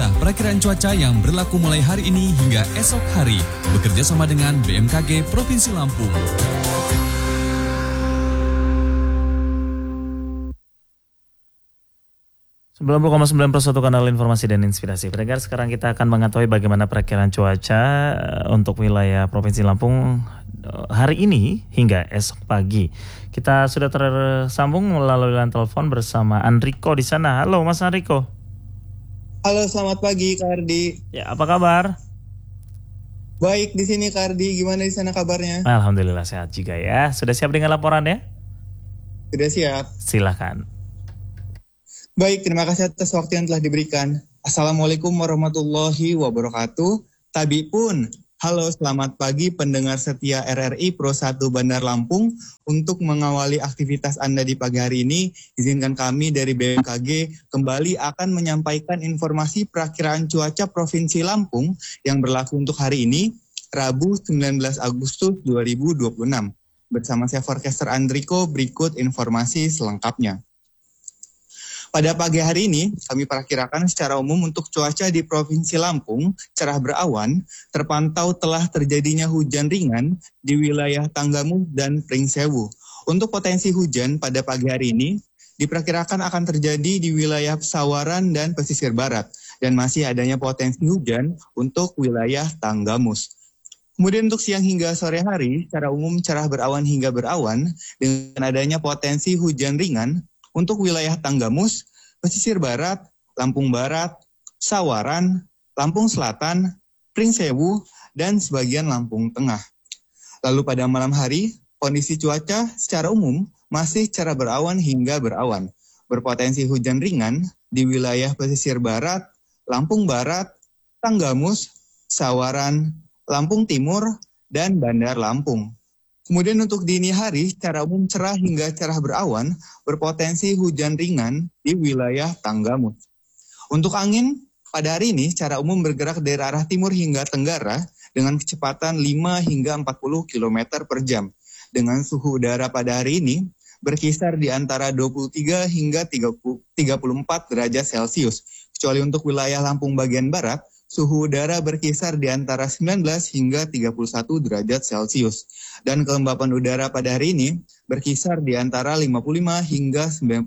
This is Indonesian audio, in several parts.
Inilah perakiraan cuaca yang berlaku mulai hari ini hingga esok hari, bekerja sama dengan BMKG Provinsi Lampung. ...90,9 kanal informasi dan inspirasi. Pendengar, sekarang kita akan mengetahui bagaimana perakiraan cuaca untuk wilayah Provinsi Lampung hari ini hingga esok pagi. Kita sudah tersambung melalui line telepon bersama Andriko di sana. Halo Mas Andriko. Halo, selamat pagi Kak Ardi. Ya, apa kabar? Baik di sini Kak Ardi, gimana di sana kabarnya? Alhamdulillah sehat juga ya. Sudah siap dengan laporannya? Sudah siap. Silakan. Baik, terima kasih atas waktu yang telah diberikan. Assalamualaikum warahmatullahi wabarakatuh. Tabi pun, halo selamat pagi pendengar setia RRI Pro 1 Bandar Lampung. Untuk mengawali aktivitas Anda di pagi hari ini, izinkan kami dari BMKG kembali akan menyampaikan informasi perakiraan cuaca Provinsi Lampung yang berlaku untuk hari ini, Rabu 19 Agustus 2026. Bersama saya forecaster Andriko, berikut informasi selengkapnya. Pada pagi hari ini, kami perakirakan secara umum untuk cuaca di Provinsi Lampung, cerah berawan, terpantau telah terjadinya hujan ringan di wilayah Tanggamus dan Pringsewu. Untuk potensi hujan pada pagi hari ini, diperkirakan akan terjadi di wilayah Sawaran dan pesisir barat, dan masih adanya potensi hujan untuk wilayah Tanggamus. Kemudian untuk siang hingga sore hari, secara umum cerah berawan hingga berawan, dengan adanya potensi hujan ringan, untuk wilayah Tanggamus, pesisir barat, Lampung Barat, Sawaran, Lampung Selatan, Pringsewu, dan sebagian Lampung Tengah. Lalu pada malam hari, kondisi cuaca secara umum masih cerah berawan hingga berawan. Berpotensi hujan ringan di wilayah pesisir barat, Lampung Barat, Tanggamus, Sawaran, Lampung Timur, dan Bandar Lampung. Kemudian untuk dini hari, secara umum cerah hingga cerah berawan, berpotensi hujan ringan di wilayah Tanggamus. Untuk angin, pada hari ini secara umum bergerak dari arah timur hingga tenggara dengan kecepatan 5 hingga 40 km per jam. Dengan suhu udara pada hari ini berkisar di antara 23 hingga 34 derajat Celcius. Kecuali untuk wilayah Lampung bagian barat, suhu udara berkisar di antara 19 hingga 31 derajat Celcius. Dan kelembapan udara pada hari ini berkisar di antara 55 hingga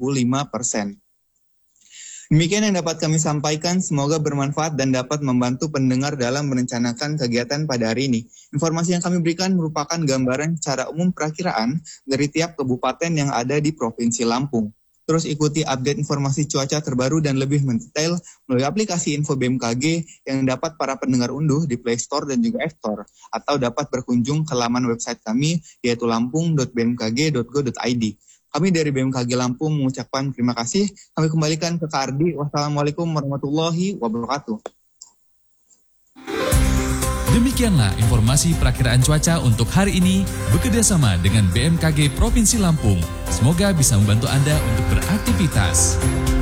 95%. Demikian yang dapat kami sampaikan, semoga bermanfaat dan dapat membantu pendengar dalam merencanakan kegiatan pada hari ini. Informasi yang kami berikan merupakan gambaran secara umum perakiraan dari tiap kabupaten yang ada di Provinsi Lampung. Terus ikuti update informasi cuaca terbaru dan lebih mendetail melalui aplikasi Info BMKG yang dapat para pendengar unduh di Play Store dan juga App Store, atau dapat berkunjung ke laman website kami yaitu lampung.bmkg.go.id. Kami dari BMKG Lampung mengucapkan terima kasih. Kami kembalikan ke Kak Ardi. Wassalamualaikum warahmatullahi wabarakatuh. Demikianlah informasi perakiraan cuaca untuk hari ini bekerjasama dengan BMKG Provinsi Lampung. Semoga bisa membantu Anda untuk beraktivitas.